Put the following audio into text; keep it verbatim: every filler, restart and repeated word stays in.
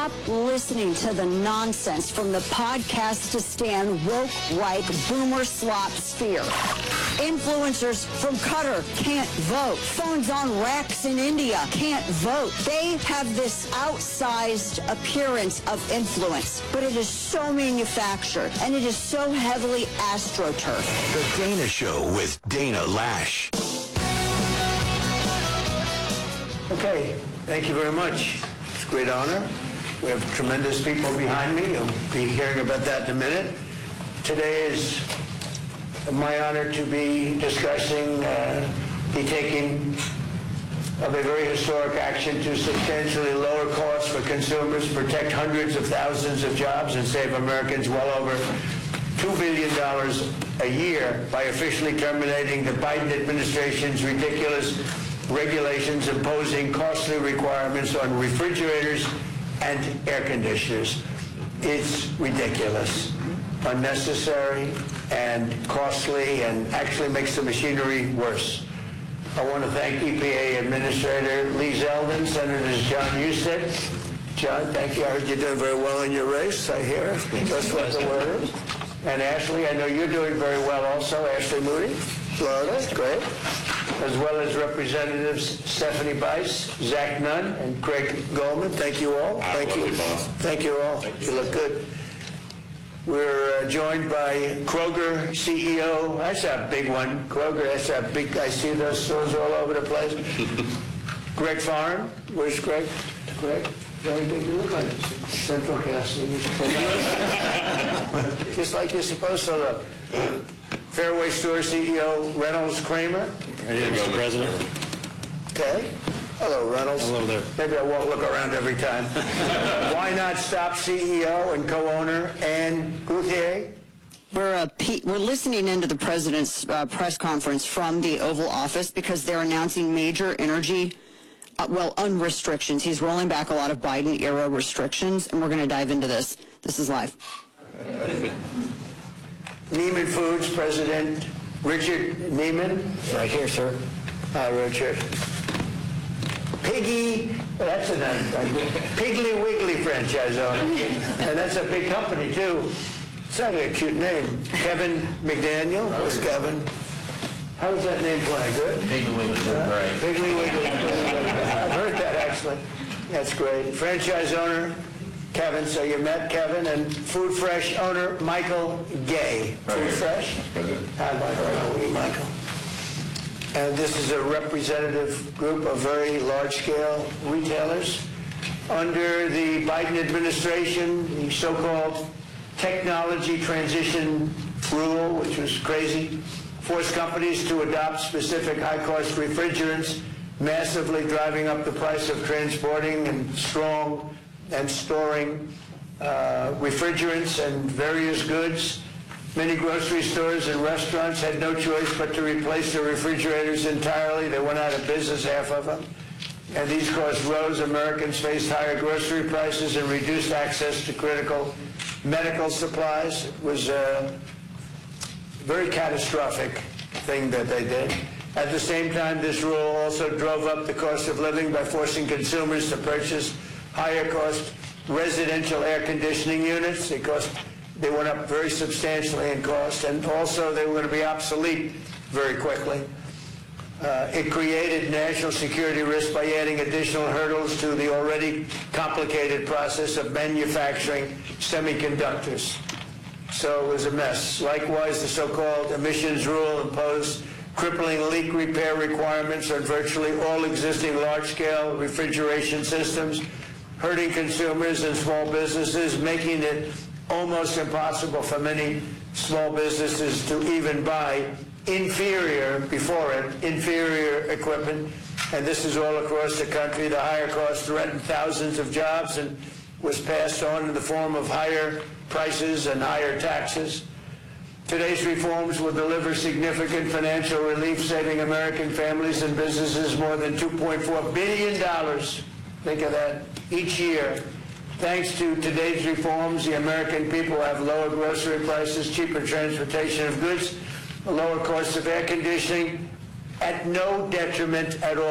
Stop listening to the nonsense from the podcast to stand woke, white, boomer slop sphere. Influencers from Qatar can't vote. Phones on racks in India can't vote. They have this outsized appearance of influence, but it is so manufactured, and it is so heavily astroturf. The Dana Show with Dana Lash. Okay, thank you very much. It's a great honor. We have tremendous people behind me. You'll be hearing about that in a minute. Today is my honor to be discussing, uh, be taking of a very historic action to substantially lower costs for consumers, protect hundreds of thousands of jobs, and save Americans well over two billion dollars a year by officially terminating the Biden administration's ridiculous regulations imposing costly requirements on refrigerators and air conditioners. It's ridiculous, unnecessary, and costly, and actually makes the machinery worse. I want to thank E P A Administrator Lee Zeldin, Senators John Husted. John, thank you. I heard you're doing very well in your race, I hear. That's what the word is. And Ashley, I know you're doing very well also. Ashley Moody, Florida, great. As well as Representatives Stephanie Bice, Zach Nunn, and Craig Goldman. Thank you all. Thank you. Thank you all. You look good. We're uh, joined by Kroger C E O. That's a big one. Kroger, that's a big, I see those stores all over the place. Greg Farn. Where's Greg? Greg? Very big. You look like Central Casting. Just like you're supposed to look. Fairway Store C E O Reynolds Kramer. Ready to go, President. Okay. Hello, Reynolds. Hello there. Maybe I won't look around every time. Why Not Stop C E O and co-owner Ann Gauthier. We're, uh, P- we're listening into the president's uh, press conference from the Oval Office because they're announcing major energy, uh, well, unrestrictions. He's rolling back a lot of Biden-era restrictions, and we're going to dive into this. This is live. Neiman Foods President Richard Neiman. Right here, sir. Hi, Richard. Piggy, well, that's a nice, Piggly Wiggly franchise owner. And that's a big company, too. It's not a cute name. Kevin McDaniel. Where's Kevin? How's that name play? Good? Piggly Wiggly, Uh, right. Piggly Wiggly. I've heard that, actually. That's great. Franchise owner Kevin, so you met Kevin, and Food Fresh owner Michael Gay. Food Fresh? Hi, Michael. How are you, Michael? And this is a representative group of very large-scale retailers. Under the Biden administration, the so-called technology transition rule, which was crazy, forced companies to adopt specific high-cost refrigerants, massively driving up the price of transporting and strong and storing uh, refrigerants and various goods. Many grocery stores and restaurants had no choice but to replace their refrigerators entirely. They went out of business, half of them. And these costs rose. Americans faced higher grocery prices and reduced access to critical medical supplies. It was a very catastrophic thing that they did. At the same time, this rule also drove up the cost of living by forcing consumers to purchase higher cost residential air conditioning units. They cost, they went up very substantially in cost, and also they were going to be obsolete very quickly. Uh, it created national security risk by adding additional hurdles to the already complicated process of manufacturing semiconductors. So it was a mess. Likewise, the so-called emissions rule imposed crippling leak repair requirements on virtually all existing large-scale refrigeration systems, hurting consumers and small businesses, making it almost impossible for many small businesses to even buy inferior, before it, inferior equipment. And this is all across the country. The higher cost threatened thousands of jobs and was passed on in the form of higher prices and higher taxes. Today's reforms will deliver significant financial relief, saving American families and businesses more than two point four billion dollars. Think of that, each year. Thanks to today's reforms, the American people have lower grocery prices, cheaper transportation of goods, a lower cost of air conditioning, at no detriment at all